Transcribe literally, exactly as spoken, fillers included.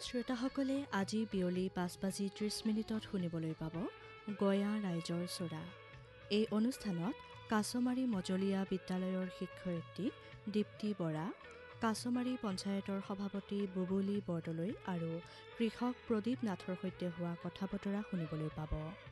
শ্ৰোতাসকলে আজি বিয়লি পাঁচ বাজি ত্ৰিছ মিনিটত শুনিবলৈ পাব গয়া ৰাইজৰ চোৰা। এই অনুষ্ঠানত কাছমাৰী মজলীয়া বিদ্যালয়ৰ শিক্ষয়িত্ৰী দীপ্তি বৰা, কাছমাৰী পঞ্চায়তৰ সভাপতি বুবুলী বৰদলৈ আৰু কৃষক প্ৰদীপ নাথৰ সৈতে হোৱা কথা বতৰা শুনিবলৈ পাব।